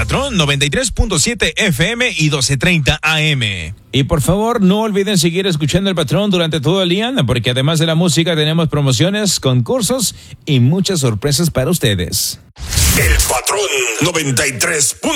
Patrón 93.7 FM y 1230 AM. Y por favor, no olviden seguir escuchando El Patrón durante todo el día, porque además de la música tenemos promociones, concursos y muchas sorpresas para ustedes. El Patrón 93.